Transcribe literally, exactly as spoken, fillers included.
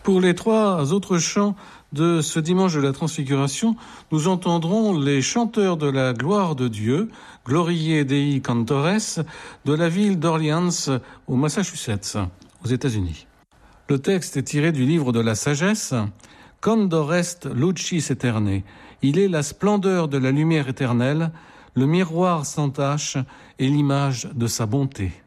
Pour les trois autres chants de ce dimanche de la Transfiguration, nous entendrons les chanteurs de la gloire de Dieu, Gloriae Dei Cantores, de la ville d'Orleans, au Massachusetts, aux États-Unis. Le texte est tiré du livre de la sagesse, Candor est lucis aeternae. Il est la splendeur de la lumière éternelle, le miroir sans tache et l'image de sa bonté.